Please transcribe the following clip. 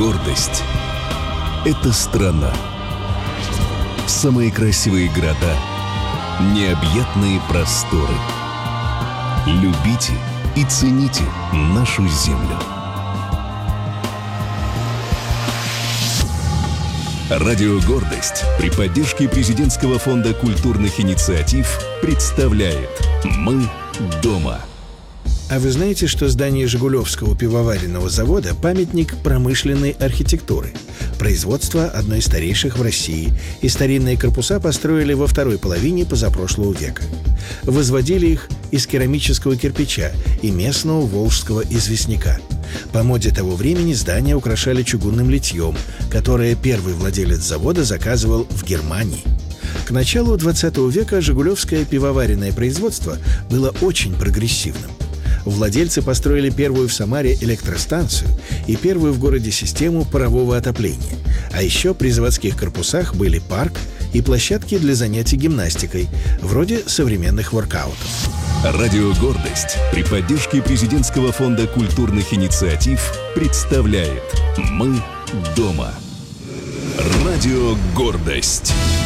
Гордость — это страна. Самые красивые города, необъятные просторы. Любите и цените нашу землю. Радио «Гордость» при поддержке Президентского фонда культурных инициатив представляет «Мы дома». А вы знаете, что здание Жигулевского пивоваренного завода – памятник промышленной архитектуры, производства одной из старейших в России, и старинные корпуса построили во второй половине позапрошлого века. Возводили их из керамического кирпича и местного волжского известняка. По моде того времени здания украшали чугунным литьем, которое первый владелец завода заказывал в Германии. К началу 20 века жигулевское пивоваренное производство было очень прогрессивным. Владельцы построили первую в Самаре электростанцию и первую в городе систему парового отопления. А еще при заводских корпусах были парк и площадки для занятий гимнастикой, вроде современных воркаутов. Радио «Гордость» при поддержке Президентского фонда культурных инициатив представляет «Мы дома». Радио «Гордость».